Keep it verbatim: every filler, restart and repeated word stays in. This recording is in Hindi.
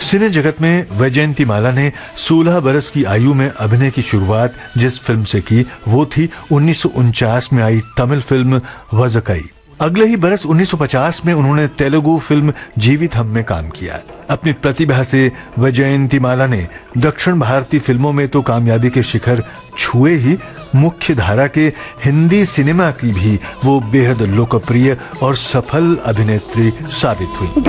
सिने जगत में वैजयंतीमाला ने सोलह बरस की आयु में अभिनय की शुरुआत जिस फिल्म से की वो थी उन्नीस सौ उनचास में आई तमिल फिल्म वज़कई। अगले ही बरस उन्नीस सौ पचास में उन्होंने तेलुगु फिल्म जीवितम में काम किया। अपनी प्रतिभा से वैजयंतीमाला ने दक्षिण भारतीय फिल्मों में तो कामयाबी के शिखर छुए ही, मुख्य धारा के हिंदी सिनेमा की भी वो बेहद लोकप्रिय और सफल अभिनेत्री साबित हुई।